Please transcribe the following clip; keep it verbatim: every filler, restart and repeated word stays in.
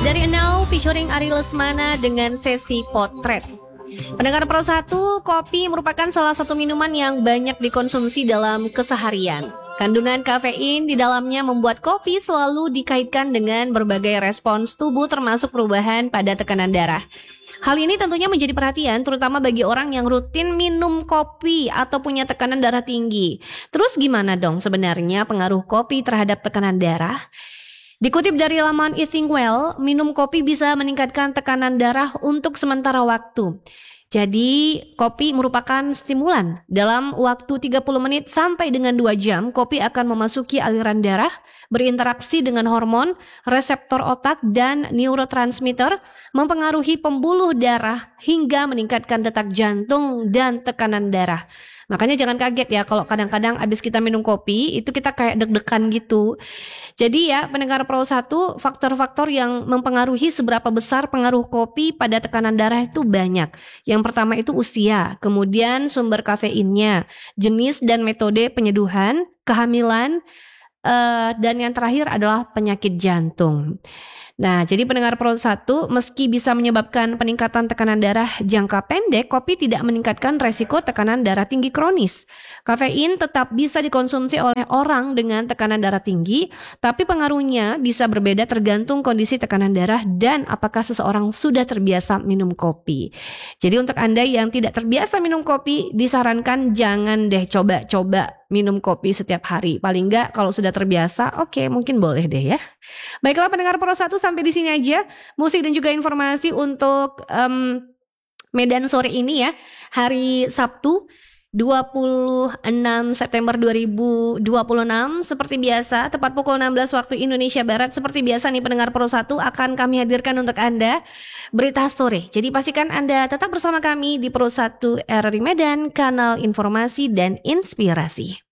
Dari Now featuring Ari Lesmana dengan sesi potret. Pendengar Pro satu, kopi merupakan salah satu minuman yang banyak dikonsumsi dalam keseharian. Kandungan kafein di dalamnya membuat kopi selalu dikaitkan dengan berbagai respons tubuh termasuk perubahan pada tekanan darah. Hal ini tentunya menjadi perhatian terutama bagi orang yang rutin minum kopi atau punya tekanan darah tinggi. Terus gimana dong sebenarnya pengaruh kopi terhadap tekanan darah? Dikutip dari laman Eating Well, minum kopi bisa meningkatkan tekanan darah untuk sementara waktu. Jadi, kopi merupakan stimulan. Dalam waktu tiga puluh menit sampai dengan dua jam, kopi akan memasuki aliran darah, berinteraksi dengan hormon, reseptor otak, dan neurotransmitter, mempengaruhi pembuluh darah hingga meningkatkan detak jantung dan tekanan darah. Makanya jangan kaget ya kalau kadang-kadang abis kita minum kopi itu kita kayak deg-degan gitu. Jadi ya pendengar Pro satu, faktor-faktor yang mempengaruhi seberapa besar pengaruh kopi pada tekanan darah itu banyak. Yang pertama itu usia, kemudian sumber kafeinnya, jenis dan metode penyeduhan, kehamilan, uh, dan yang terakhir adalah penyakit jantung. Nah, jadi pendengar Pro satu, meski bisa menyebabkan peningkatan tekanan darah jangka pendek, kopi tidak meningkatkan resiko tekanan darah tinggi kronis. Kafein tetap bisa dikonsumsi oleh orang dengan tekanan darah tinggi, tapi pengaruhnya bisa berbeda tergantung kondisi tekanan darah dan apakah seseorang sudah terbiasa minum kopi. Jadi untuk Anda yang tidak terbiasa minum kopi, disarankan jangan deh coba-coba minum kopi setiap hari. Paling enggak kalau sudah terbiasa, oke okay, mungkin boleh deh ya. Baiklah pendengar Pro satu, sampai di sini aja musik dan juga informasi untuk um, Medan sore ini ya. Hari Sabtu dua puluh enam September dua ribu dua puluh enam. Seperti biasa tepat pukul enam belas waktu Indonesia Barat. Seperti biasa nih pendengar Pro satu, akan kami hadirkan untuk Anda berita sore. Jadi pastikan Anda tetap bersama kami di Pro satu R R I Medan, kanal informasi dan inspirasi.